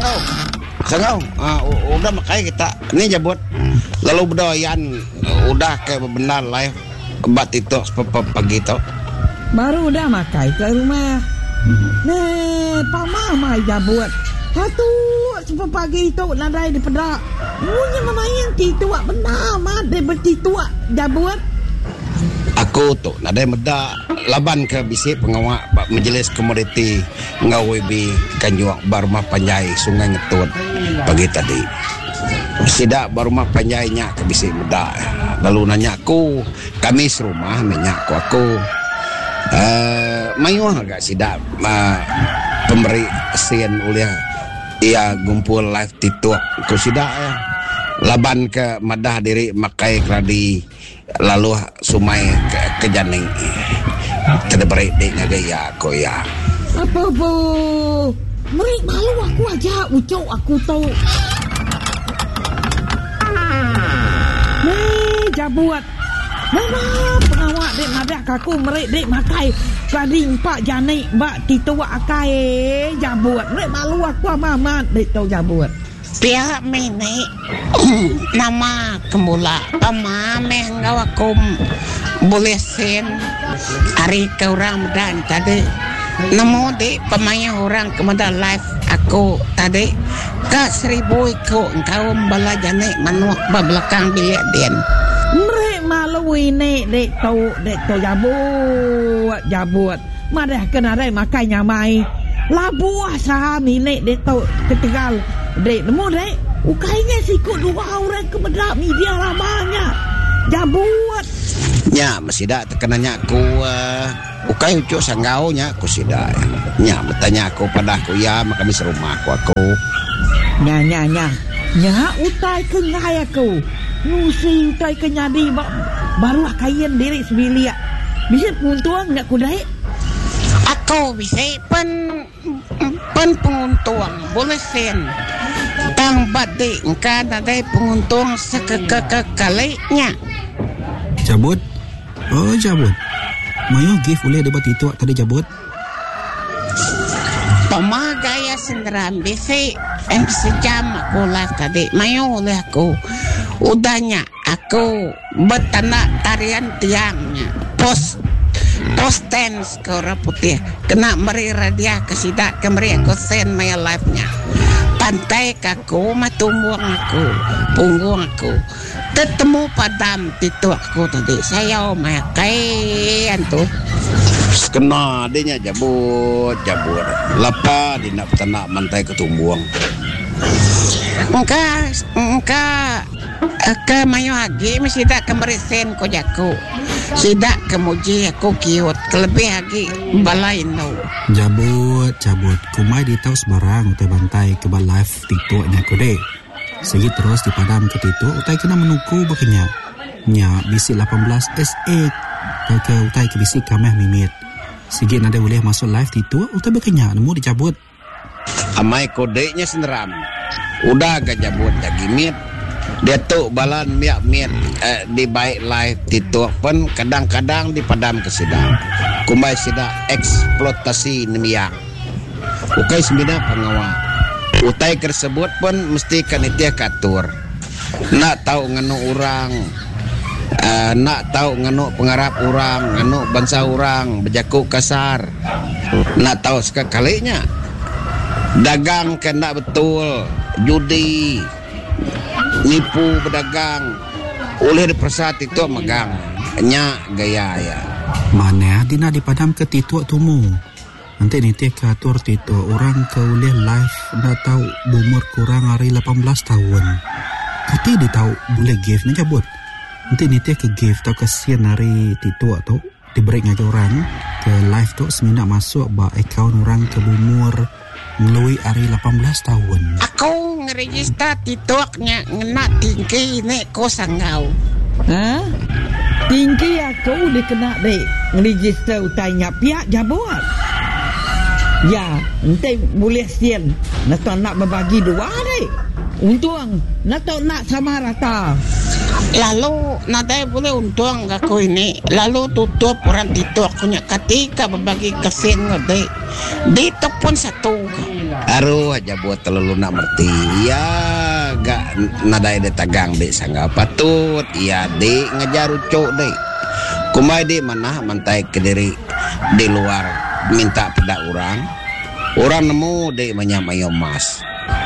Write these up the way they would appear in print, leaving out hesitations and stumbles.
Sangau, udah makanya kita ini jabut lalu berdoyan udah kayak benar live bat itu pagi itu baru udah makai ke rumah. Nih Pak Mama jabut satu sepagi itu nadai di pedak punya mamayan titua benar mah dia bertitua jabut aku tuh nadai meda laban ke bisi pengawal majelis komoditi ngawibi Kanjuang Barumah Panjai Sungai Ngetut pagi tadi sidak Barumah Panjainya ke bisi meda lalu nanya aku kami serumah nanya aku mayuah agak sidak pemberi sen uliah ia gumpul live titu aku sidak ya laban ke madah diri makai kradi lalu sumai ke janing terberik dek ngagaya aku ya apa bu merik malu aku aja ucok aku tahu nih jabuat mana pengawak dek madak kaku merik dek makai kradi empat janik mbak titua akai jabuat merik malu aku amat dek tahu jabuat pihak mene nama kemula ama mengaw aku boleh sen hari ke orang dan tadi namo de pemain orang kemudian live aku tadi ke 1000 ikut engkau bala jane manuak belakang bilik den mereka malu ini dek tau jabut madah kena dek makanya mai labuah saham ini dek tau ketegal dek nemu dek ukainya sikut 2 orang kebedak media lamanya jabut nya masih dak tekananya aku ukai ucuk sanggau nya aku sidak nya bertanya aku pada aku ya maka mi serumah aku nya utai kengai aku nusi utai kenyadi baru kain diri sebilia bisa puntuang nak kudai aku bisa pen penguntung boleh sen tang bade engka ada penguntung sekekekalinya jabut mayo gift boleh debat itu tadi jabut pemagaya senderan bisa sejam aku live tadi mayo oleh aku udahnya aku betana tarian tiangnya post tense ke orang putih kena meri radia kesidak kemeri aku send my live nya pantai kaku matumuang aku punggung aku ketemu padam titu aku tadi saya makai antu kena adanya jabut lapa di nak tanak mantai ketumbuang Aka mayo lagi mesti tak kemerisen ko jaku. Sidak kemuji aku kiot kelebih lagi balai no. Jabut kumai di tahu sebarang utai bantai ke live TikTok nya ko deh. Segi terus dipadam ke TikTok utai kena menuku bakinya. Nya bisi 18 SE ke utai ke bisi kameh mimit. Segi nada boleh masuk live TikTok utai bakinya nemu dicabut. Amai kodenya senderam. Udah gak jabut lagi mit. Dia tu balan miak di baik live TikTok pun kadang-kadang dipadam ke sidang. Kumbai sidang eksploitasi nemiak. Ukai sembilan pengawal. Utai tersebut pun mesti kan itu katur. Nak tahu nganu orang, nak tahu nganu pengarap orang, nganu bangsa orang, berjaku kasar. Nak tahu sekalinya. Dagang kena betul, judi, nipu pedagang, oleh dipersat itu megang, nya gaya ya. Mana dina dipadam ke titu tumu. Nanti nanti ke atur titu orang ke oleh live dah tahu umur kurang hari 18 tahun. Tapi dia tahu boleh gift ni cabut. Nanti ke gift atau ke sian hari titu atau diberi ngaji orang ke live tu seminat masuk ba akaun orang ke umur melalui hari 18 tahun. Aku ngeregister TikToknya ngena tinggi ni ko sangau. Ha? Tinggi aku dikena dek ngeregister utainya pihak jabuat. Ya, nanti boleh sian. Nak berbagi dua dek. Untung nak sama rata. Lalu nadai boleh untung aku ini. Lalu tutup orang TikTok punya ketika berbagi kesen ngedek. Di pun satu. Aruh aja buat terlalu nak merti. Ya gak nadai de tagang dek sangga patut. Ya dek ngajar ucok dek. Kumai dek mana mantai ke diri di luar minta pada orang. Orang nemu dek menyamayo mas.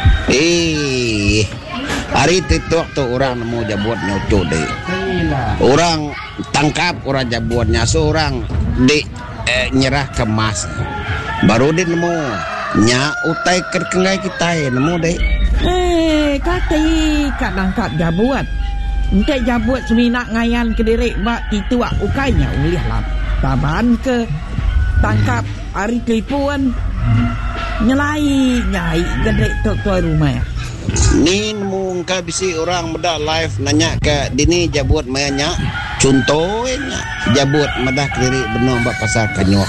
Hari TikTok tu orang nemu jabuat nyocok dek. Orang tangkap orang jabuatnya seorang dek nyerah ke mas. Baru dia nemu nya utai kerkengai kita nemu dek. Kati kat tangkap jabuat. Untuk jabuat seminak ngayan ke diri bak titu ukainya ulih lah. Taban ke tangkap hari kelipuan nyelai nyai gede tok rumah. Ni nemu ka bisi orang medak live nanya ke dini jabuat mayanya. Contohnya jabuat medah kiri benar bak pasar kanyok.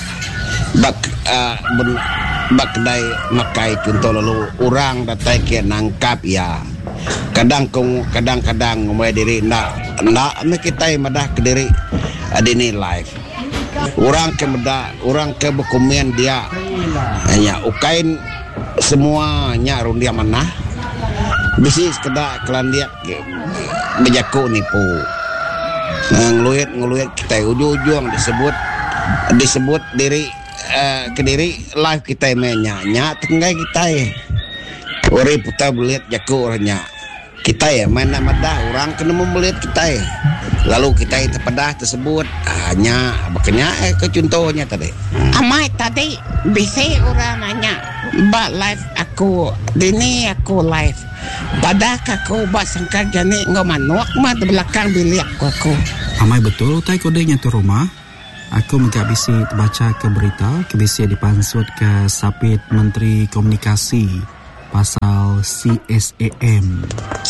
Bak kedai makai contoh lalu orang datai ke nangkap ya. Kadang-kadang mulai diri nak me kita medah ke diri dini live. Orang ke medah, orang ke berkomen dia. Hanya ukain semuanya rundia mana. Bisi sekedar kelan dia berjaku nipu. Ngeluit kita ujung-ujung disebut diri ke diri live kita mainnya tenggai kita ori putar belit jaku orangnya kita main nama dah orang kena membelit kita lalu kita terpedah tersebut hanya makanya ke contohnya tadi amai tadi bisa orang nanya bak live aku dini aku live pada aku bak sangkar jani ngomanuak mah di belakang bilik aku amai betul utai kodenya tu rumah. Aku megak bisi terbaca ke berita, ke bisi dipansut ke Sapit Menteri Komunikasi pasal CSAM.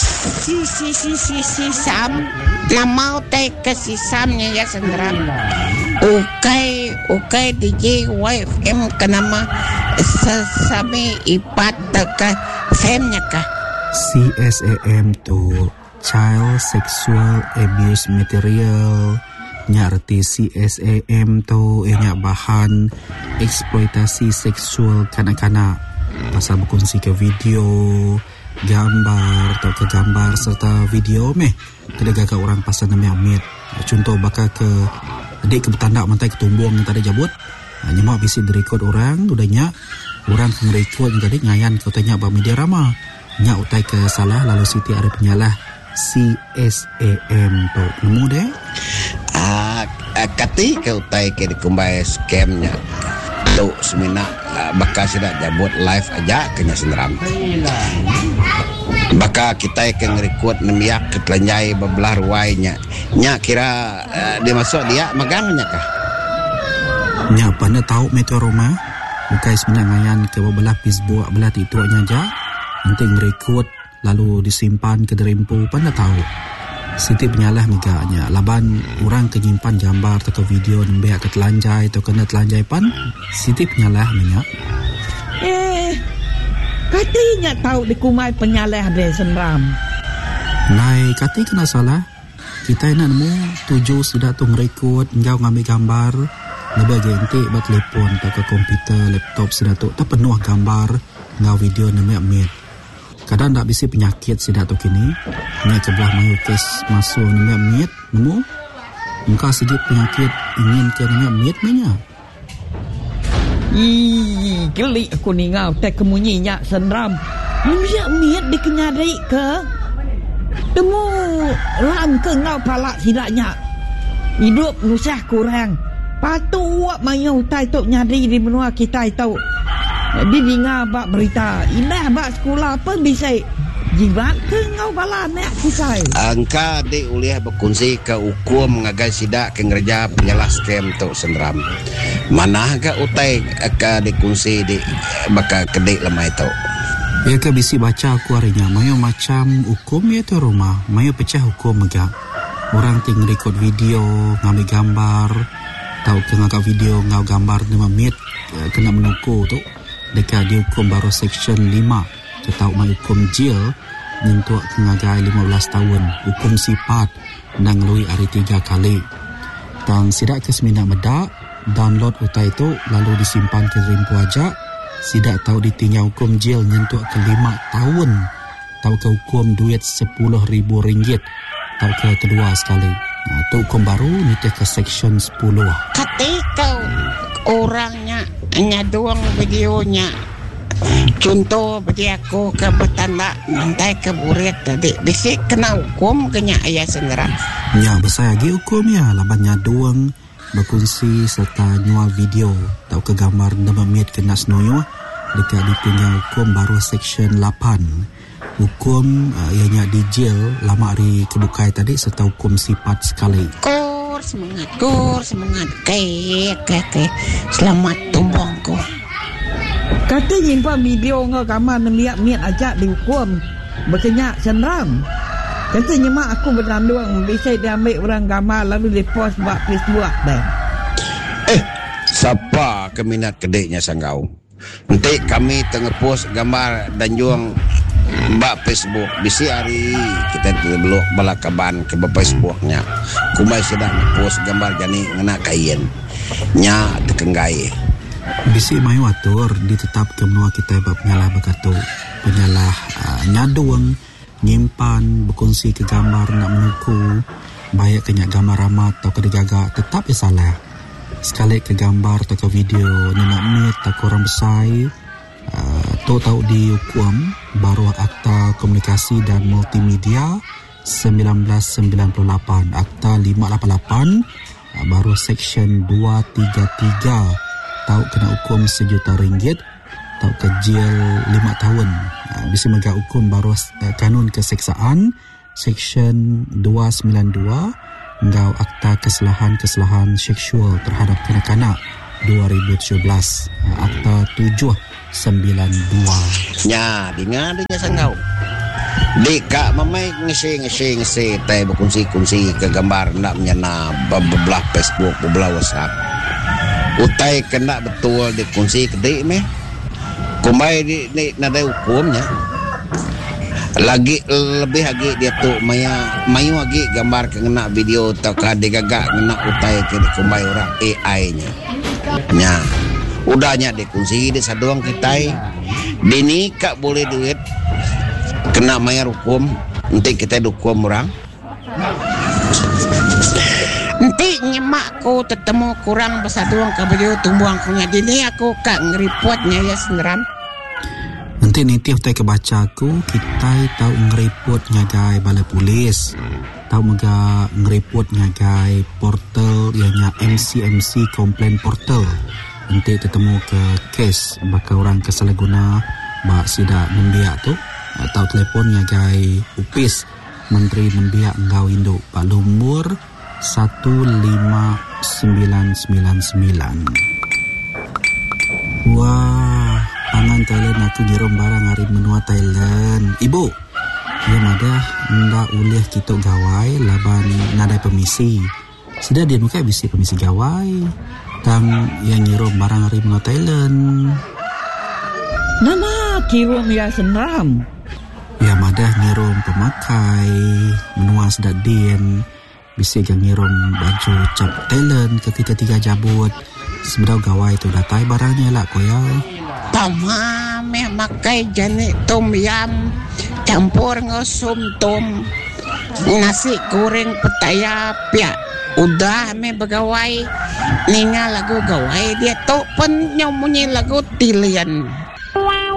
Sam, nama utai ke si Samnya ya sendiri. Okay DJ YFM kenama sesame ipat ke femnya kah? CSAM tu Child Sexual Abuse Material. Nyarti CSAM tu nyak bahan eksploitasi seksual kanak-kanak pasal berkongsi ke video, gambar atau ke gambar serta video kedega ke orang pasal nama amit. Contoh bakal ke adik ke bertanda mantai ketumbung yang tadi jabut. Nyemak bisi direkod orang udahnya orang ngerekod yang tadi ngayan ke utanya bah media rama. Nyak utai ke salah lalu Siti ada penyalah CSAM tu nemu deh. Kati ke utai ke dikumbai scamnya tu semina bakal sudah jabut live aja kena senderam bakal kita ke ngerekod nemiak ketelanjai bebelah ruainya nya kira dia masuk dia megangnya kah nya pana tahu meteoroma bukai semina ngayan ke bebelah Facebook belah tituanya aja nanti ngerekod lalu disimpan ke derempu pana tahu Siti penyalah megaknya laban orang kenyimpan gambar atau video nembeak ke telanjai atau kena telanjai pan Siti penyalah minyak katinya tahu dikumai penyalah dia senram nai kati kena salah kita nak nemu tujuh sudah tu merekod engkau ngambil gambar lebih ganti buat telefon atau ke komputer laptop sudah tu tak penuh gambar engkau video nembeak kadang tak bisa penyakit sidak tu kini ni kebelah mayu kes masuk ni miat nemu muka sedikit penyakit ingin ke ni miat mana geli aku ni ngau tak kemunyinya senram miat dikenyadai ke temu lam ke ngau palak sidaknya hidup nusah kurang patuak mayu tai tok nyadai di benua kita tahu di dengar bak berita indah bak sekolah pun bisa jibat ke ngau bala nak kisah angka di uliah berkongsi ke hukum mengagai sidak ke ngerja penyalah scam tu senderam mana ke utai ke dikongsi di bakal kedik lemai tu ya ke bisi baca aku harinya mayo macam hukum ya tu rumah mayo pecah hukum megak orang ting record video ngambil gambar tahu ke ngagak video ngau gambar 5 minit kena menuku tu dekat dihukum baru section 5 tetap hukum jail nyentuh kengagai 15 tahun hukum sifat nang lui hari 3 kali dan sidak ke semina medak download utai itu lalu disimpan ke rimpu aja Sidak tahu ditinggal hukum jail nyentuh ke 5 tahun. Tahu ke hukum duit RM10,000. Tahu ke kedua sekali. Itu hukum baru ni ke section 10. Ketika orangnya nyaduang videonya, contoh bagi aku ke betanda nanti ke buret tadi bisik kena hukum kena ayah sendiri. Ya, besar lagi hukum ya. Laban nyaduang berkongsi serta nyual video. Tahu ke gambar 5 minit kena senoyo dekat ditinggal hukum baru section 8. Hukum ianya di jail lama hari kebukai tadi serta hukum sifat sekali. Kur semangat ke selamat tumbangku. Kata nyimpan video ngah kamar miat ajak dihukum berkenyak senram. Kata nyemak aku bertanduang bisa diambil orang gambar lalu dipost buat Facebook dah. Siapa keminat kedeknya sanggau? Nanti kami tengah post gambar dan juang mbak Facebook. Bisi hari kita belok balakaban ke Facebooknya. Kumai sedang post gambar jani ngena kain. Nya tekenggai. Bisi mayu atur ditetap ke menua kita bab penyalah berkatu. Penyalah nyaduang nyimpan berkongsi ke gambar nak menuku baik kenyak gambar ramat atau kedegaga tetap salah. Sekali ke gambar atau ke video 5 menit tak kurang besar tahu dihukum baru Akta Komunikasi dan Multimedia 1998, Akta 588 baru Section 233 tahu kena hukum RM1,000,000, tahu ke jail 5 tahun. Bisa mega hukum baru Kanun Keseksaan Section 292 Engkau Akta Kesalahan Seksual terhadap kanak-kanak 2017, Akta 792. Nya dengar sanggau. Deka mamai ngese tay berkongsi ke gambar nak menyana bebelah Facebook, bebelah WhatsApp. Utai kena betul dikongsi kedek meh. Kumai di nada hukumnya. Lagi lebih lagi dia tu mayu lagi gambar kena video atau kade gagak kena utai ke kumbai orang AI-nya. Nya udahnya dikunci di saduang kita dini kak boleh duit kena mayar hukum nanti kita hukum orang Nanti nyemakku tetemu kurang besaduang ke video tumbuang punya dini aku kak ngeripotnya ya senderam. Nanti nitif tay kebaca aku kita tahu ngeripot ngagai balai polis, tahu mega ngeripot ngagai portal ianya MCMC Complaint Portal. Nanti ketemu ke kes bakal orang kesalahguna bak sida membiak tu atau telefon ngagai UPIS Menteri Membiak Engau Induk Pak Lumur 15999. Wah, pangan Thailand aku ngirim barang hari menua Thailand. Ibu, dia madah ndak ulih kita gawai laban nadai permisi. Sudah dia muka bisi permisi gawai. Tang yang ngirim barang hari menua Thailand. Nama kirim ya senram. Ya madah ngirim pemakai menua sedak din. Bisa yang ngirim baju cap Thailand ketiga jabut. Sebenarnya gawai tu datai barangnya lah koya. Pamame makai jani tom yam campur ngosum tom nasi goreng petaya pia. Udah me begawai ninga lagu gawai dia tu pun nyomunyi lagu tilian.